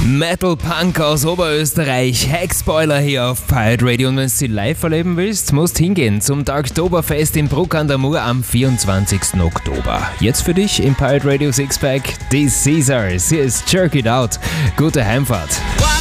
Metal Punk aus Oberösterreich, Hackspoiler hier auf Pirate Radio. Und wenn du sie live erleben willst, musst hingehen zum Oktoberfest in Bruck an der Mur am 24. Oktober. Jetzt für dich im Pirate Radio Sixpack die Caesars. Hier ist Jerk It Out. Gute Heimfahrt.